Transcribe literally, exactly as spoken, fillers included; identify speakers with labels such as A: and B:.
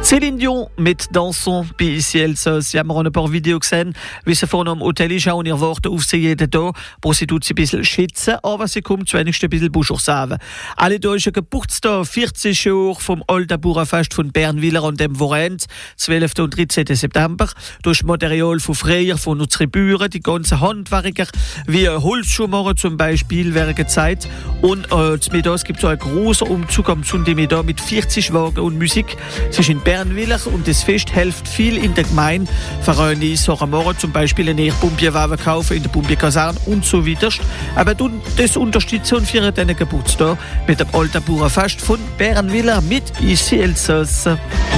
A: Céline Dion mit Danson bei I C L. Sie haben noch ein paar Videos gesehen, wie sie von einem Hotel ist und ihr Worte auf sie jeden Tag, wo sie tut sie ein bisschen schützen, aber sie kommt zumindest ein bisschen Buschor sagen. Alle da ist ein Geburtstag, vierzig Jahre vom alten Bauernfest von Bernwiller und dem Vorent, zwölften und dreizehnten September. Da ist Material von Freier, von unseren Bauern, die ganzen Handwerker, wie Holzschuhmacher zum Beispiel, während der Zeit. Und äh, es gibt so einen großen Umzug am Sonntagmittag mit vierzig Wagen und Musik. Es ist in Bernwiller und das Fest hilft viel in der Gemeinde. Vereine Sachen machen, zum Beispiel eine Pumpierwagen kaufen in der Pumpierkaserne und so weiter. Aber das unterstützen und feiern diesen Geburtstag mit dem alten Bauernfest von Bernwiller mit I C L.